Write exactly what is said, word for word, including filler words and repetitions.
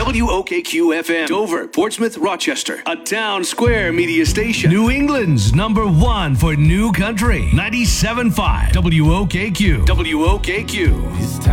W O K Q F M. Dover, Portsmouth, Rochester. A Town Square media station. New England's number one for new country. ninety-seven point five W O K Q. W O K Q. It's time